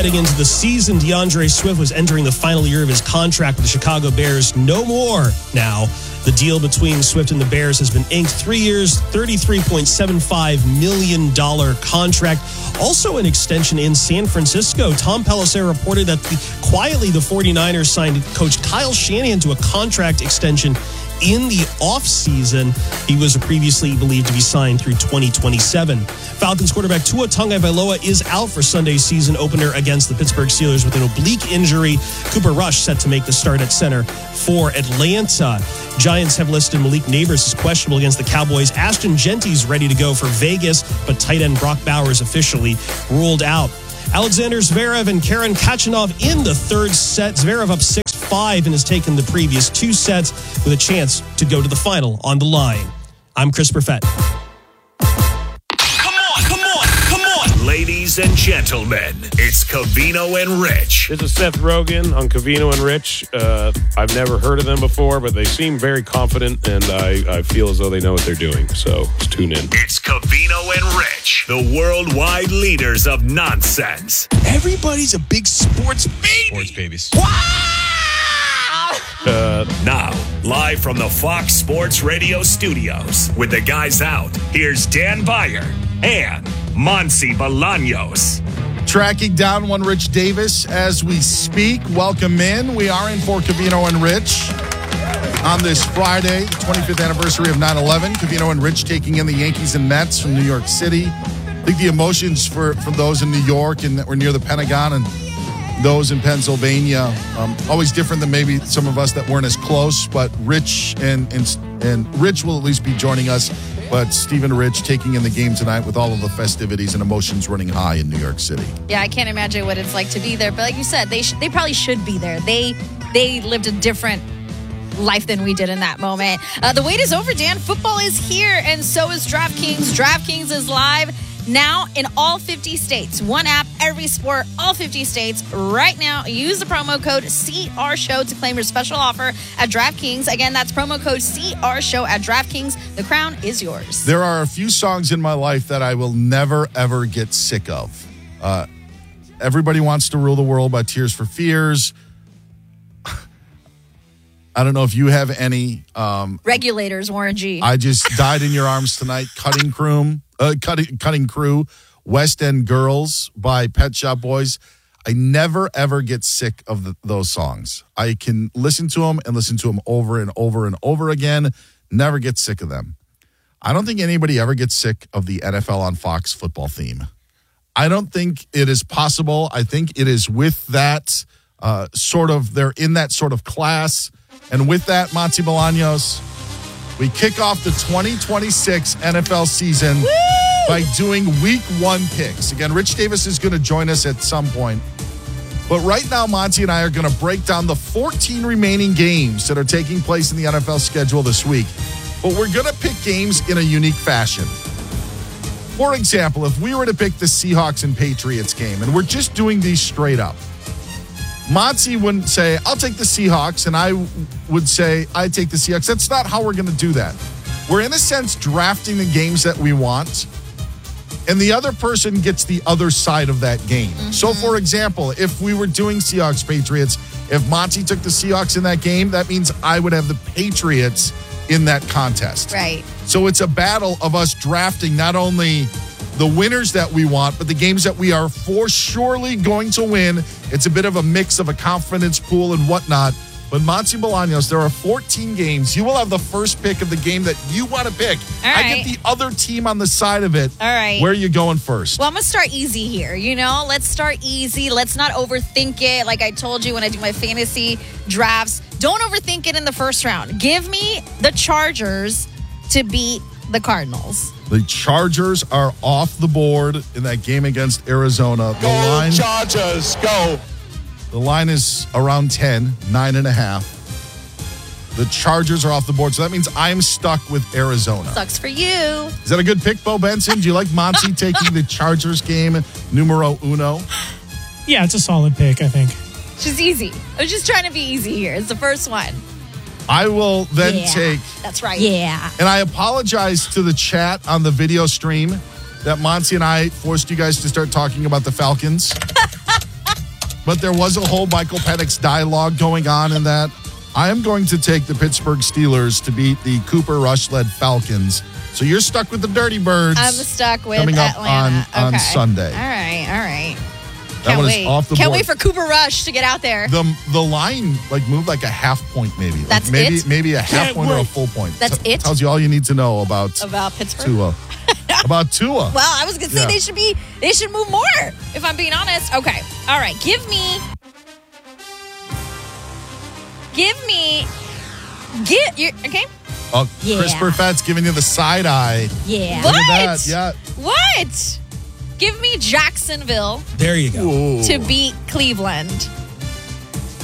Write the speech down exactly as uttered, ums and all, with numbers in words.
heading into the season, DeAndre Swift was entering the final year of his contract with the Chicago Bears. No more now. The deal between Swift and the Bears has been inked. Three years, thirty-three point seven five million dollars contract. Also an extension in San Francisco. Tom Pelissero reported that the, quietly the 49ers signed coach Kyle Shanahan to a contract extension in the offseason. He was previously believed to be signed through twenty twenty-seven. Falcons quarterback Tua Tagovailoa is out for Sunday's season opener against the Pittsburgh Steelers with an oblique injury. Cooper Rush set to make the start at center for Atlanta. Giants have listed Malik Neighbors as questionable against the Cowboys. Ashton Genty's ready to go for Vegas, but tight end Brock Bowers officially ruled out. Alexander Zverev and Karen Khachanov in the third set. Zverev up six five and has taken the previous two sets with a chance to go to the final on the line. I'm Chris Perfett. Come on, come on, come on. Ladies and gentlemen, it's Covino and Rich. This is Seth Rogen on Covino and Rich. Uh, I've never heard of them before, but they seem very confident, and I, I feel as though they know what they're doing. So let's tune in. It's Covino and Rich, the worldwide leaders of nonsense. Everybody's a big sports baby. Sports babies. Uh, Now, live from the Fox Sports Radio studios, with the guys out, here's Dan Beyer and Monsi Bolaños. Tracking down one Rich Davis as we speak. Welcome in. We are in for Covino and Rich on this Friday, the twenty-fifth anniversary of nine eleven. Covino and Rich taking in the Yankees and Mets from New York City. I think the emotions for, for those in New York and that were near the Pentagon and those in Pennsylvania, um, always different than maybe some of us that weren't as close. But Rich and and and Rich will at least be joining us. But Steve and Rich taking in the game tonight with all of the festivities and emotions running high in New York City. Yeah, I can't imagine what it's like to be there. But like you said, they sh- they probably should be there. They they lived a different life than we did in that moment. Uh, the wait is over, Dan. Football is here, and so is DraftKings. DraftKings is live now in all fifty states. One app, every sport, all fifty states. Right now, use the promo code C R Show to claim your special offer at DraftKings. Again, that's promo code C R Show at DraftKings. The crown is yours. There are a few songs in my life that I will never, ever get sick of. Uh, Everybody Wants to Rule the World by Tears for Fears. I don't know if you have any. Um, Regulators, Warren G. I Just Died in Your Arms Tonight. Cutting Crew, uh, Cutting, Cutting Crew, West End Girls by Pet Shop Boys. I never, ever get sick of the, those songs. I can listen to them and listen to them over and over and over again. Never get sick of them. I don't think anybody ever gets sick of the N F L on Fox football theme. I don't think it is possible. I think it is with that uh, sort of, they're in that sort of class. And with that, Monty Bolaños, we kick off the twenty twenty-six N F L season Woo! by doing week one picks. Again, Rich Davis is going to join us at some point. But right now, Monty and I are going to break down the fourteen remaining games that are taking place in the N F L schedule this week. But we're going to pick games in a unique fashion. For example, if we were to pick the Seahawks and Patriots game, and we're just doing these straight up, Monty wouldn't say, I'll take the Seahawks, and I would say, I take the Seahawks. That's not how we're going to do that. We're, in a sense, drafting the games that we want, and the other person gets the other side of that game. Mm-hmm. So, for example, if we were doing Seahawks-Patriots, if Monty took the Seahawks in that game, that means I would have the Patriots in that contest. Right. So it's a battle of us drafting not only the winners that we want, but the games that we are for surely going to win. It's a bit of a mix of a confidence pool and whatnot. But Monty Bolaños, there are fourteen games. You will have the first pick of the game that you want to pick. All right. I get the other team on the side of it. All right. Where are you going first? Well, I'm going to start easy here, you know? Let's start easy. Let's not overthink it. Like I told you when I do my fantasy drafts, don't overthink it in the first round. Give me the Chargers to beat the Cardinals. The Chargers are off the board in that game against Arizona. The Go line, Chargers, go. The line is around ten, nine and a half. The Chargers are off the board, so that means I'm stuck with Arizona. Sucks for you. Is that a good pick, Bo Benson? Do you like Monty taking the Chargers game numero uno? Yeah, it's a solid pick, I think. Just easy. I was just trying to be easy here. It's the first one. I will then yeah, take... That's right. Yeah. And I apologize to the chat on the video stream that Monty and I forced you guys to start talking about the Falcons. but there was a whole Michael Penix dialogue going on in that. I am going to take the Pittsburgh Steelers to beat the Cooper Rush-led Falcons. So you're stuck with the Dirty Birds. I'm stuck with coming up Atlanta. on, on Okay. Sunday. All right, all right. That Can't one wait. is off the Can't board. wait for Cooper Rush to get out there. The the line like moved like a half point maybe. Like That's maybe it? maybe a half Can't point or a wait. full point. That's T- it? Tells you all you need to know about About Pittsburgh? Tua. About Tua. Well, I was gonna say Yeah. they should be they should move more, if I'm being honest. Okay. All right. Give me Give me Get you okay? Oh, Yeah. Chris Burfett's giving you the side eye. Yeah. Look What? at that. Yeah. What? Give me Jacksonville There you go. Ooh. to beat Cleveland.